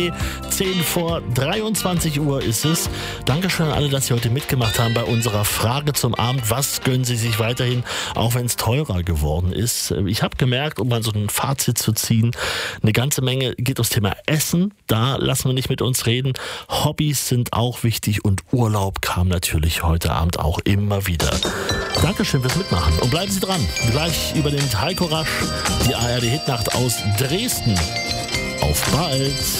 Mai, 10 vor 23 Uhr ist es. Dankeschön an alle, dass Sie heute mitgemacht haben bei unserer Frage zum Abend. Was gönnen Sie sich weiterhin, auch wenn es teurer geworden ist? Ich habe gemerkt, um mal so ein Fazit zu ziehen, eine ganze Menge geht ums Thema Essen. Da lassen wir nicht mit uns reden. Hobbys sind auch wichtig und Urlaub kam natürlich heute Abend auch immer wieder. Dankeschön fürs Mitmachen und bleiben Sie dran. Gleich über den Heiko Rasch, die ARD Hitnacht aus Dresden. Auf bald!